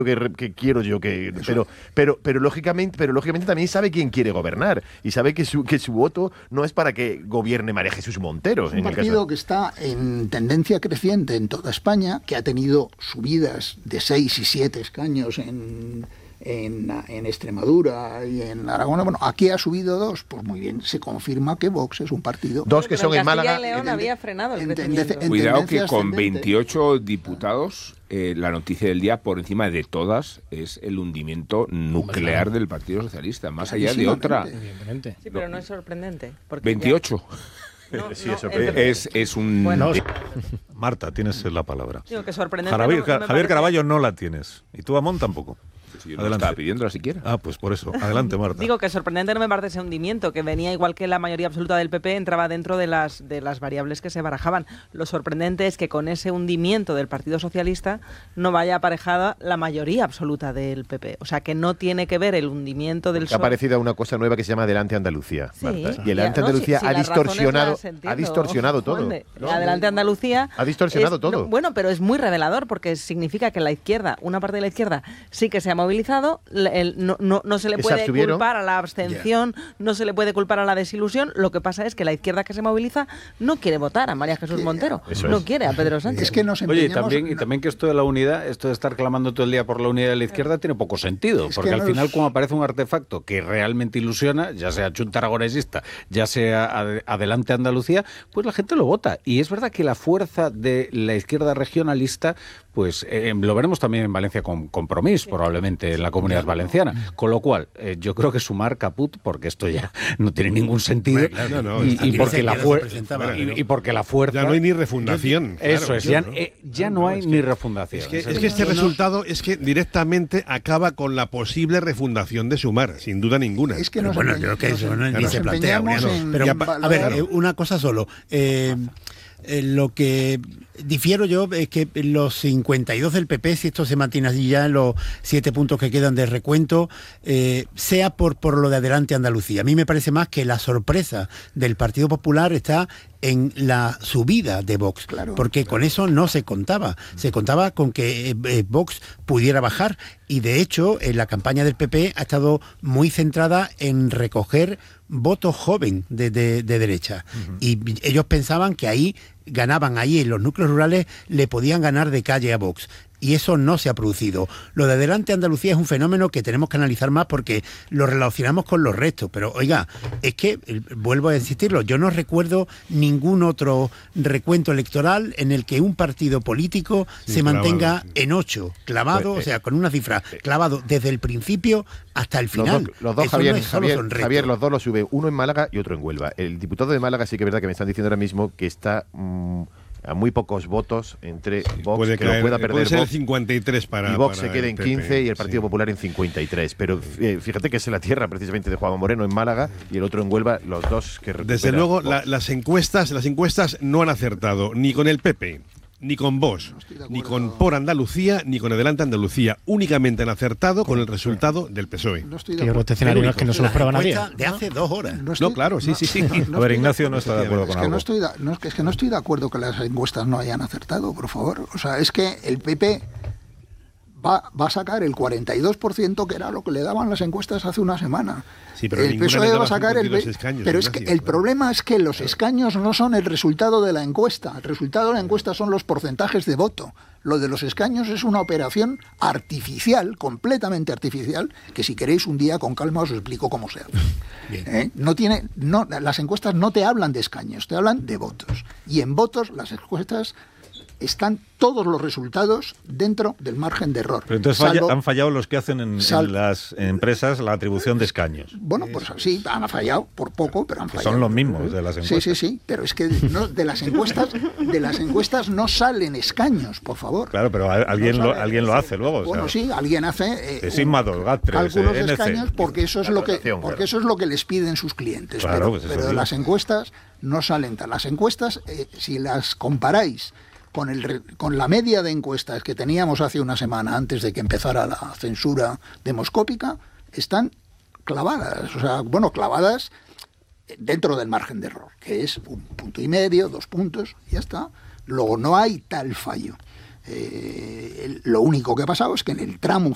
que quiero yo que pero lógicamente también sabe quién quiere gobernar y sabe que su voto no es para que gobierne María Jesús Montero. Es un partido que está en tendencia creciente en toda España, que ha tenido subidas de 6 y 7 escaños en Extremadura y en Aragón. Bueno, aquí ha subido 2, pues muy bien, se confirma que Vox es un partido. 2 que son en Málaga. Castilla y León había frenado el crecimiento. Cuidado que con 28 diputados, la noticia del día por encima de todas es el hundimiento nuclear del Partido Socialista, más allá de otra. Sí, pero no es sorprendente. 28. No, Sí, es un... Bueno, Marta, tienes la palabra. digo que sorprendente. Javier Caraballo no la tienes. Y tú, Amón, tampoco. Yo no estaba pidiéndola siquiera. Ah, pues por eso. Adelante, Marta. Digo que sorprendente no me parece ese hundimiento, que venía igual que la mayoría absoluta del PP, entraba dentro de las variables que se barajaban. Lo sorprendente es que con ese hundimiento del Partido Socialista no vaya aparejada la mayoría absoluta del PP. O sea, que no tiene que ver el hundimiento del PSOE. Ha aparecido una cosa nueva que se llama Adelante Andalucía, Sí, Marta. Y el Adelante Andalucía ha distorsionado todo. Adelante Andalucía ha distorsionado todo. Bueno, pero es muy revelador porque significa que la izquierda, una parte de la izquierda, sí que se ha movilizado. No se le puede culpar a la abstención, no se le puede culpar a la desilusión. Lo que pasa es que la izquierda que se moviliza no quiere votar a María Jesús Montero, no quiere a Pedro Sánchez. Es que nos Oye, y también que esto de la unidad, esto de estar clamando todo el día por la unidad de la izquierda tiene poco sentido, porque al final como aparece un artefacto que realmente ilusiona, ya sea Chunta Aragonesista, ya sea Adelante Andalucía, pues la gente lo vota. Y es verdad que la fuerza de la izquierda regionalista, pues lo veremos también en Valencia con Compromís, probablemente en la Comunidad Valenciana. Con lo cual, yo creo que sumar caput, porque esto ya no tiene ningún sentido, y porque la fuerza... Ya no hay ni refundación. Eso es, ya no hay ni refundación. Es que este resultado es que directamente acaba con la posible refundación de Sumar, sin duda ninguna. Es que bueno, yo creo que eso ni se plantea. Pero, a ver, una cosa solo. Lo que difiero yo es que los 52 del PP, si esto se mantiene allí ya en los 7 puntos que quedan de recuento, sea por lo de Adelante Andalucía. A mí me parece más que la sorpresa del Partido Popular está en la subida de Vox, porque con eso no se contaba. Se contaba con que Vox pudiera bajar y de hecho en la campaña del PP ha estado muy centrada en recoger voto joven de derecha. Y ellos pensaban que ahí ganaban, ahí en los núcleos rurales le podían ganar de calle a Vox. Y eso no se ha producido. Lo de Adelante Andalucía es un fenómeno que tenemos que analizar más porque lo relacionamos con los restos. Pero, oiga, es que, vuelvo a insistirlo, yo no recuerdo ningún otro recuento electoral en el que un partido político se mantenga en 8, clavado, o sea, con una cifra clavado desde el principio hasta el final. Los dos Javier, los dos los sube, uno en Málaga y otro en Huelva. El diputado de Málaga sí que es verdad que me están diciendo ahora mismo que está... a muy pocos votos entre Vox, que lo pueda perder ser Vox, 53 y Vox se quede en 15 y el Partido Popular en 53. Pero fíjate que es la tierra precisamente de Juanma Moreno en Málaga y el otro en Huelva, los dos que desde luego las encuestas no han acertado ni con el PP, ni con Vox, ni con Por Andalucía, ni con Adelante Andalucía. Únicamente han acertado con el resultado del PSOE. Que otro escenario es que no se lo prueba nadie. De hace 2 horas. Claro, sí. A ver, Ignacio no está de acuerdo con algo. Es que no estoy de acuerdo que las encuestas no hayan acertado, por favor. O sea, es que el PP va a sacar el 42%, que era lo que le daban las encuestas hace una semana. Sí, pero el PSOE va a sacar escaños. Pero es que el problema es que los escaños no son el resultado de la encuesta. El resultado de la encuesta son los porcentajes de voto. Lo de los escaños es una operación artificial, completamente artificial, que si queréis un día con calma os explico cómo se hace. Las encuestas no te hablan de escaños, te hablan de votos. Y en votos las encuestas están todos los resultados dentro del margen de error. Pero entonces han fallado los que hacen en las empresas la atribución de escaños. Bueno, pues sí, han fallado por poco, pero han fallado. Son los mismos de las encuestas. Sí, pero es que de las encuestas no salen escaños, por favor. Claro, pero alguien lo hace luego. Bueno, sí, alguien hace cálculos de escaños porque eso es lo que les piden sus clientes. Claro, pero de las encuestas no salen tal. Las encuestas, si las comparáis con la media de encuestas que teníamos hace una semana antes de que empezara la censura demoscópica, están clavadas, clavadas dentro del margen de error, que es 1,5 puntos, 2 puntos, y ya está. Luego no hay tal fallo. Lo único que ha pasado es que en el tramo